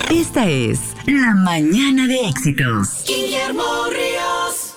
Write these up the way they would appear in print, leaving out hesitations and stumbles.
Esta es La Mañana de Éxitos. Guillermo Ríos.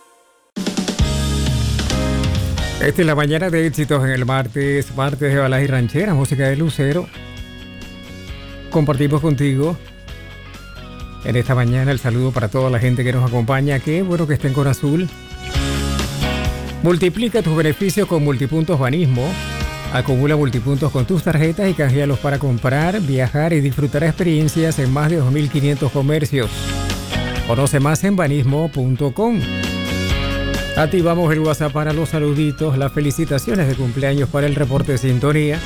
Esta es La Mañana de Éxitos en el martes de Baladas y Rancheras, música de Lucero. Compartimos contigo en esta mañana el saludo para toda la gente que nos acompaña. Qué bueno que estén con Azul. Multiplica tus beneficios con Multipuntos Banismo. Acumula multipuntos con tus tarjetas y canjealos para comprar, viajar y disfrutar experiencias en más de 2.500 comercios. Conoce más en banismo.com. Activamos el WhatsApp para los saluditos, las felicitaciones de cumpleaños para el reporte de sintonía.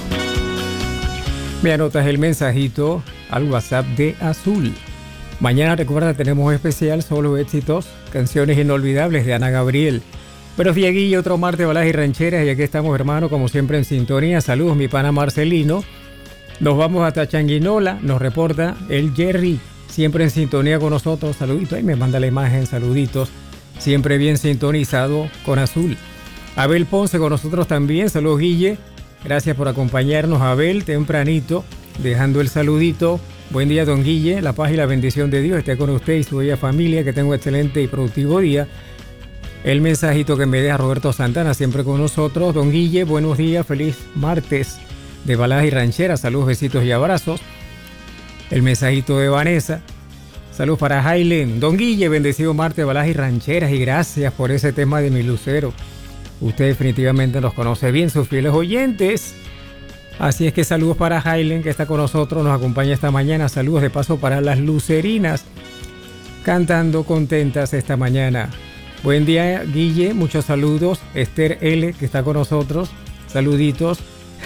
Me anotas el mensajito al WhatsApp de Azul. Mañana, recuerda, tenemos especial Solo Éxitos, canciones inolvidables de Ana Gabriel. Buenos días, Guille, otro martes de Baladas y Rancheras, y aquí estamos, hermano, como siempre en sintonía. Saludos, mi pana Marcelino. Nos vamos hasta Changuinola, nos reporta el Jerry, siempre en sintonía con nosotros. Saludito, ahí me manda la imagen, saluditos. Siempre bien sintonizado con Azul. Abel Ponce con nosotros también. Saludos, Guille. Gracias por acompañarnos, Abel, tempranito, dejando el saludito. Buen día, don Guille. La paz y la bendición de Dios esté con usted y su bella familia. Que tenga un excelente y productivo día. El mensajito que me deja Roberto Santana, siempre con nosotros. Don Guille, buenos días, feliz martes de Baladas y Rancheras. Saludos, besitos y abrazos. El mensajito de Vanessa. Saludos para Jailen. Don Guille, bendecido martes de Baladas y Rancheras, y gracias por ese tema de mi lucero. Usted definitivamente nos conoce bien, sus fieles oyentes. Así es que saludos para Jailen, que está con nosotros, nos acompaña esta mañana. Saludos de paso para las lucerinas, cantando contentas esta mañana. Buen día, Guille, muchos saludos. Esther L, que está con nosotros, saluditos.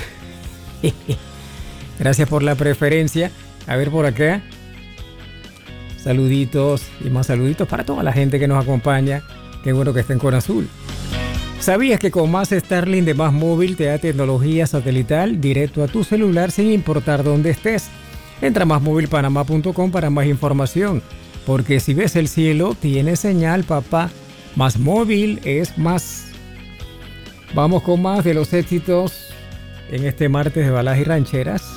Gracias por la preferencia. A ver por acá. Saluditos y más saluditos para toda la gente que nos acompaña. Qué bueno que estén con Azul. ¿Sabías que con Más Starlink de Más Móvil te da tecnología satelital directo a tu celular sin importar dónde estés? Entra a másmóvilpanamá.com para más información. Porque si ves el cielo, tiene señal, papá. Más móvil es más. Vamos con más de los éxitos en este martes de Baladas y Rancheras.